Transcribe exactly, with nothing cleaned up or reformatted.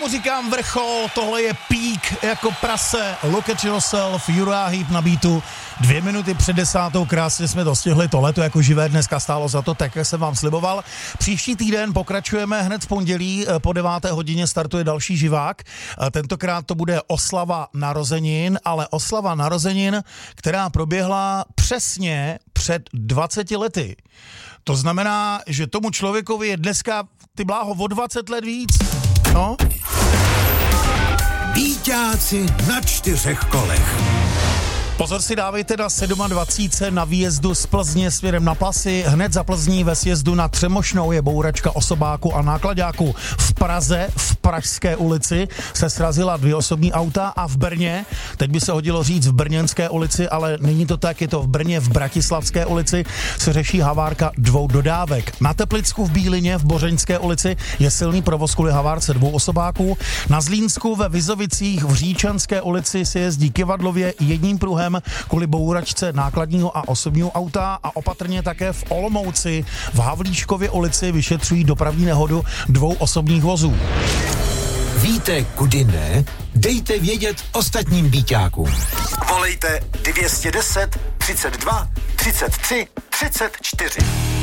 tomu říkám vrchol, tohle je peak jako prase. Look at yourself, Uriah Heep na beatu. Dvě minuty před desátou, krásně jsme to stihli, tohleto jako živé dneska stálo za to, tak jak jsem vám sliboval. Příští týden pokračujeme hned v pondělí, po deváté hodině startuje další živák. Tentokrát to bude oslava narozenin, ale oslava narozenin, která proběhla přesně před dvaceti lety. To znamená, že tomu člověkovi je dneska, ty bláho, o dvacet let víc. No? Býťáci na čtyřech kolech. Pozor si dávejte na dvacet sedm na výjezdu z Plzně směrem na Plasy. Hned za Plzní ve sjezdu na Třemošnou je bouračka osobáku a náklaďáku. V Praze, v Pražské ulici, se srazila dvě osobní auta a v Brně, teď by se hodilo říct v Brněnské ulici, ale není to tak, je to v Brně, v Bratislavské ulici, se řeší havárka dvou dodávek. Na Teplicku v Bílině v Bořeňské ulici je silný provoz kvůli havárce dvou osobáků. Na Zlínsku ve Vizovicích v Říčanské ulici se jezdí kivadlově jedním pruhem kvůli bouračce nákladního a osobního auta a opatrně také v Olomouci v Havlíčkově ulici vyšetřují dopravní nehodu dvou osobních vozů. Víte, kudy ne? Dejte vědět ostatním býťákům. Volejte dvě stě deset, třicet dva, třicet tři, třicet čtyři.